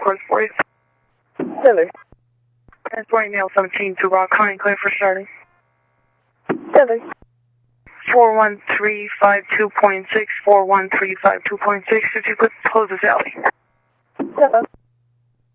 course for you. Silly. Transporting mail 17 to Rock County, clear for starting. Silly. 41352.6, 41352.6, if you could close this alley. Silly.